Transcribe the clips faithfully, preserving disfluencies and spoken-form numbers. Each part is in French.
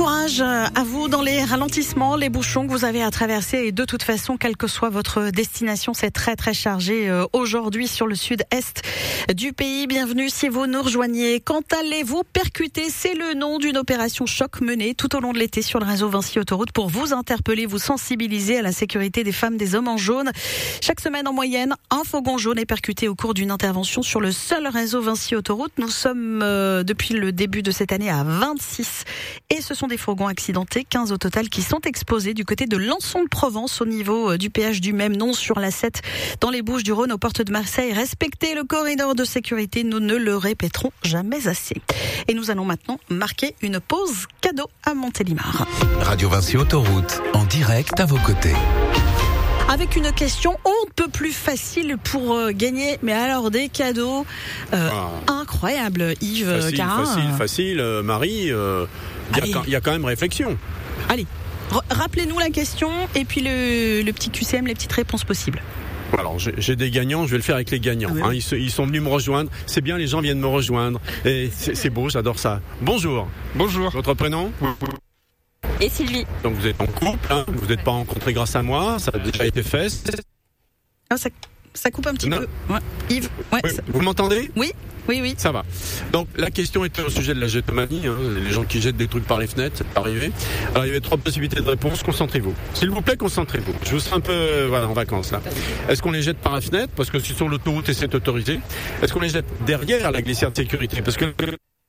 courage à vous dans les ralentissements, les bouchons que vous avez à traverser. Et de toute façon, quelle que soit votre destination, c'est très très chargé aujourd'hui sur le sud-est du pays. Bienvenue si vous nous rejoignez. Quand allez-vous percuter, c'est le nom d'une opération choc menée tout au long de l'été sur le réseau Vinci Autoroute pour vous interpeller, vous sensibiliser à la sécurité des femmes, des hommes en jaune. Chaque semaine en moyenne, un fourgon jaune est percuté au cours d'une intervention sur le seul réseau Vinci Autoroute. Nous sommes euh, depuis le début de cette année à vingt-six et ce sont des fourgons accidentés, quinze au total, qui sont exposés du côté de Lançon-de-Provence au niveau du péage du même nom sur l'A sept dans les Bouches-du-Rhône aux portes de Marseille. Respectez le corridor de sécurité, nous ne le répéterons jamais assez. Et nous allons maintenant marquer une pause cadeau à Montélimar. Radio Vinci Autoroute, en direct à vos côtés. Avec une question on ne peut plus facile pour euh, gagner, mais alors des cadeaux euh, ah. incroyables, Yves. Facile, Carin, facile, euh... facile, euh, Marie, il euh, y, y a quand même réflexion. Allez, r- rappelez-nous la question et puis le, le petit Q C M, les petites réponses possibles. Alors j'ai, j'ai des gagnants, je vais le faire avec les gagnants. Ah, hein, ils, se, ils sont venus me rejoindre. C'est bien, les gens viennent me rejoindre. Et c'est, c'est beau, j'adore ça. Bonjour. Bonjour. Votre prénom ? Et Sylvie. Donc vous êtes en couple, hein, vous n'êtes pas rencontrés grâce à moi, ça a déjà été fait. Ah, ça, ça coupe un petit non. peu. Ouais. Yves, ouais, oui, ça... vous m'entendez ? Oui, oui, oui. Ça va. Donc la question était au sujet de la jetomanie, hein, les gens qui jettent des trucs par les fenêtres, c'est arrivé. Alors il y avait trois possibilités de réponse, concentrez-vous. S'il vous plaît, concentrez-vous. Je vous serai un peu euh, voilà, en vacances là. Est-ce qu'on les jette par la fenêtre, parce que c'est sur l'autoroute et c'est autorisé ? Est-ce qu'on les jette derrière la glissière de sécurité ? Parce que...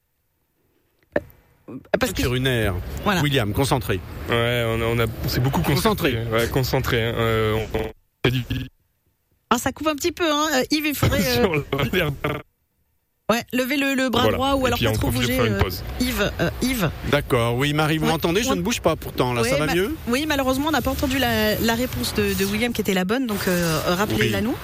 Parce que... Sur une aire. Voilà. William, concentré. Ouais, on a, on a, c'est beaucoup concentré. Concentré. Ouais, concentré. Hein. Euh, on, on... Ah, ça coupe un petit peu, hein. Euh, Yves, il faudrait. Euh... ouais, levez le, le bras voilà. droit ou et alors pas trop bouger. Euh, Yves, euh, Yves. D'accord. Oui, Marie, vous ouais. m'entendez ? Je ouais. ne bouge pas pourtant. Là, ouais, ça va ma... mieux ? Oui, malheureusement, on n'a pas entendu la, la réponse de, de William qui était la bonne, donc euh, rappelez-la oui. nous.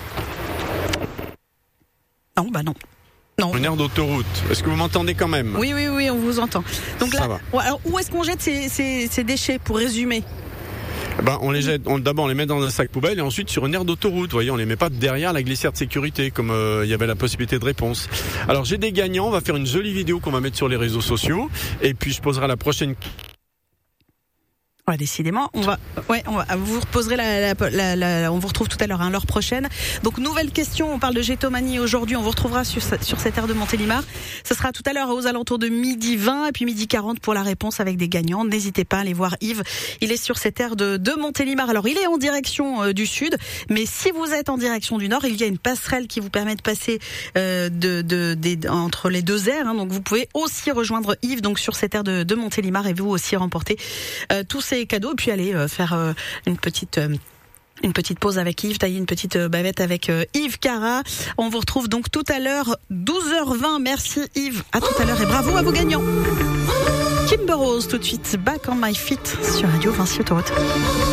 Non, bah non. Non. Une aire d'autoroute. Est-ce que vous m'entendez quand même ? Oui, oui, oui, on vous entend. Donc ça là, va. Alors, où est-ce qu'on jette ces, ces, ces déchets, pour résumer ? Ben, on les jette, on, d'abord on les met dans un sac poubelle et ensuite sur une aire d'autoroute. Vous voyez, on les met pas derrière la glissière de sécurité comme il euh, y avait la possibilité de réponse. Alors j'ai des gagnants, on va faire une jolie vidéo qu'on va mettre sur les réseaux sociaux et puis je poserai la prochaine. Ouais, décidément, on va, ouais, on va, vous reposerez la, la, la, la, on vous retrouve tout à l'heure, hein, l'heure prochaine. Donc, nouvelle question, on parle de jetomanie aujourd'hui, on vous retrouvera sur, sur cette aire de Montélimar. Ce sera tout à l'heure aux alentours de midi vingt et puis midi quarante pour la réponse avec des gagnants. N'hésitez pas à aller voir Yves, il est sur cette aire de, de Montélimar. Alors, il est en direction euh, du sud, mais si vous êtes en direction du nord, il y a une passerelle qui vous permet de passer euh, de, de, de, entre les deux aires, hein, donc vous pouvez aussi rejoindre Yves donc sur cette aire de, de Montélimar et vous aussi remporter euh, tous ces cadeaux, puis aller euh, faire euh, une petite euh, une petite pause avec Yves, tailler une petite euh, bavette avec euh, Yves Carin. On vous retrouve donc tout à l'heure, douze heures vingt. Merci Yves, à tout à l'heure et bravo à vos gagnants. Kimber Rose tout de suite, Back on my feet sur Radio Vinci Autoroute.